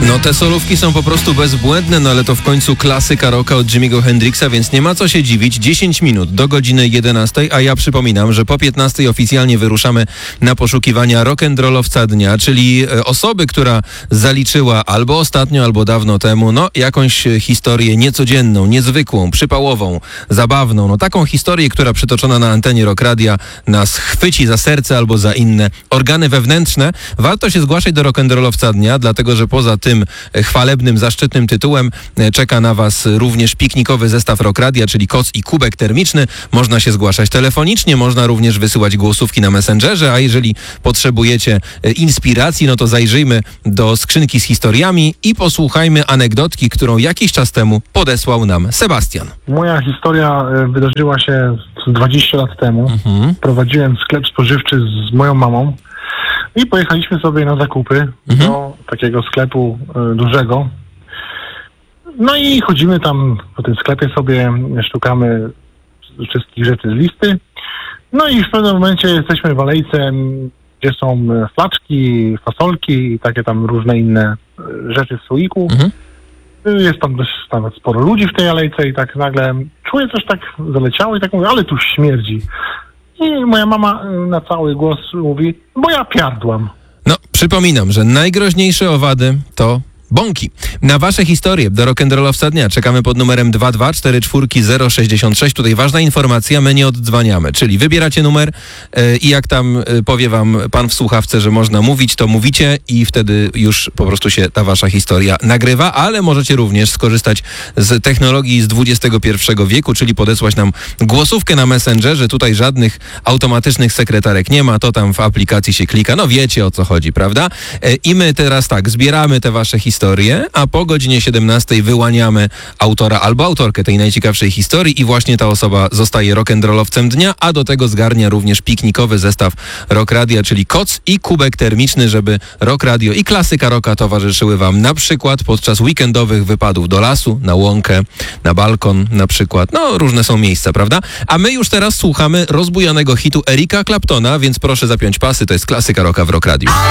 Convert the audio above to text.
No te solówki są po prostu bezbłędne, no ale to w końcu klasyka rocka od Jimmy'ego Hendrixa, więc nie ma co się dziwić. 10 minut do godziny 11, a ja przypominam, że po 15 oficjalnie wyruszamy na poszukiwania rock'n'rollowca dnia, czyli osoby, która zaliczyła albo ostatnio, albo dawno temu, no jakąś historię niecodzienną, niezwykłą, przypałową, zabawną, no taką historię, która przytoczona na antenie Rock Radia nas chwyci za serce albo za inne organy wewnętrzne. Warto się zgłaszać do rock'n'rollowca dnia, dlatego że poza tym chwalebnym, zaszczytnym tytułem czeka na Was również piknikowy zestaw Rock Radia, czyli koc i kubek termiczny. Można się zgłaszać telefonicznie, można również wysyłać głosówki na Messengerze, a jeżeli potrzebujecie inspiracji, no to zajrzyjmy do skrzynki z historiami i posłuchajmy anegdotki, którą jakiś czas temu podesłał nam Sebastian. Moja historia wydarzyła się 20 lat temu. Prowadziłem sklep spożywczy z moją mamą i pojechaliśmy sobie na zakupy do takiego sklepu dużego. No i chodzimy tam po tym sklepie sobie, szukamy wszystkich rzeczy z listy. No i w pewnym momencie jesteśmy w alejce, gdzie są flaczki, fasolki i takie tam różne inne rzeczy w słoiku. Jest tam dość nawet sporo ludzi w tej alejce i tak nagle czuję coś tak zaleciało i tak mówię, ale tu śmierdzi. I moja mama na cały głos mówi, bo ja piardłam. No, przypominam, że najgroźniejsze owady to bąki. Na Wasze historie do rock'n'rollowca dnia czekamy pod numerem 2244066. Tutaj ważna informacja, my nie oddzwaniamy, czyli wybieracie numer i jak tam powie Wam pan w słuchawce, że można mówić, to mówicie i wtedy już po prostu się ta Wasza historia nagrywa, ale możecie również skorzystać z technologii z XXI wieku, czyli podesłać nam głosówkę na Messengerze. Tutaj żadnych automatycznych sekretarek nie ma, to tam w aplikacji się klika. No wiecie, o co chodzi, prawda? I my teraz tak, zbieramy te Wasze historie, a po godzinie 17 wyłaniamy autora albo autorkę tej najciekawszej historii i właśnie ta osoba zostaje rock'n'rollowcem dnia, a do tego zgarnia również piknikowy zestaw Rock Radia, czyli koc i kubek termiczny, żeby Rock Radio i klasyka rocka towarzyszyły Wam na przykład podczas weekendowych wypadów do lasu, na łąkę, na balkon na przykład. No różne są miejsca, prawda? A my już teraz słuchamy rozbujanego hitu Erika Claptona, więc proszę zapiąć pasy, to jest klasyka rocka w Rock Radio.